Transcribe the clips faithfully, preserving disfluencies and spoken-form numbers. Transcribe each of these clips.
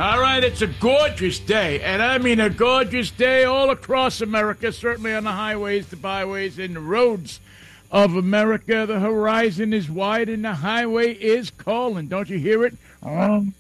All right, it's a gorgeous day, and I mean a gorgeous day all across America, certainly on the highways, the byways, and the roads of America. The horizon is wide, and the highway is calling. Don't you hear it? Um,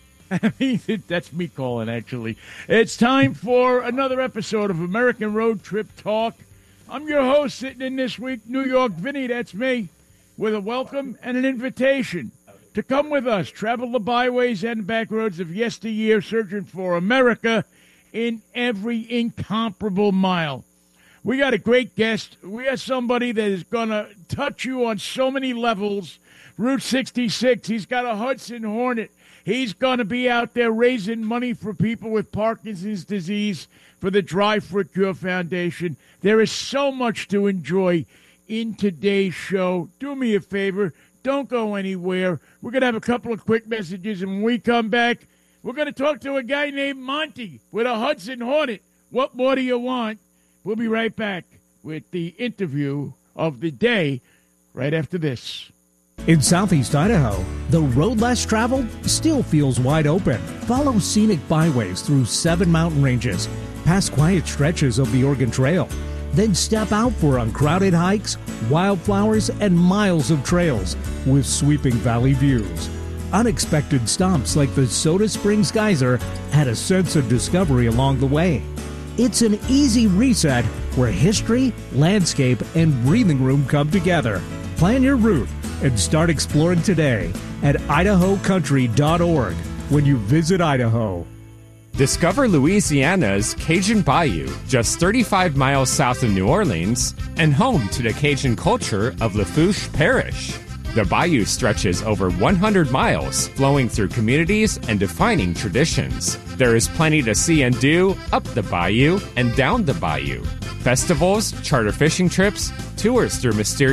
I mean, that's me calling, actually. It's time for another episode of American Road Trip Talk. I'm your host, sitting in this week, New York Vinny, that's me, with a welcome and an invitation to come with us, travel the byways and back roads of yesteryear, searching for America in every incomparable mile. We got a great guest. We have somebody that is going to touch you on so many levels. Route sixty-six, he's got a Hudson Hornet. He's going to be out there raising money for people with Parkinson's disease for the Dry Foot Cure Foundation. There is so much to enjoy in today's show. Do me a favor. Don't go anywhere. We're going to have a couple of quick messages, and when we come back, we're going to talk to a guy named Monty with a Hudson Hornet. What more do you want? We'll be right back with the interview of the day right after this. In Southeast Idaho, the road less traveled still feels wide open. Follow scenic byways through seven mountain ranges, past quiet stretches of the Oregon Trail. Then step out for uncrowded hikes, wildflowers, and miles of trails with sweeping valley views. Unexpected stops like the Soda Springs Geyser add a sense of discovery along the way. It's an easy reset where history, landscape, and breathing room come together. Plan your route and start exploring today at idaho country dot org when you visit Idaho. Discover Louisiana's Cajun Bayou, just thirty-five miles south of New Orleans, and home to the Cajun culture of Lafourche Parish. The bayou stretches over one hundred miles, flowing through communities and defining traditions. There is plenty to see and do up the bayou and down the bayou. Festivals, charter fishing trips, tours through mysterious